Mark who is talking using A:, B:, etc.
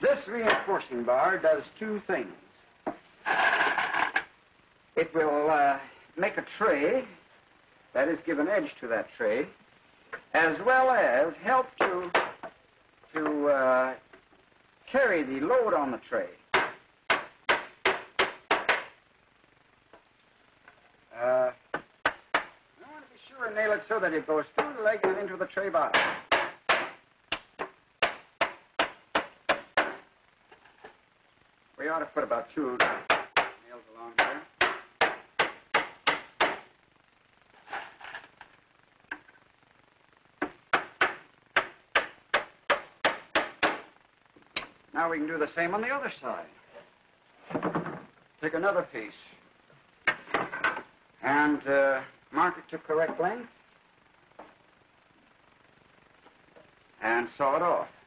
A: This reinforcing bar does two things. It will make a tray, that is, give an edge to that tray, as well as help to carry the load on the tray. I want to be sure and nail it so that it goes through the leg and into the tray bottom. We ought to put about 2 nails along here. Now we can do the same on the other side. Take another piece and mark it to correct length and saw it off.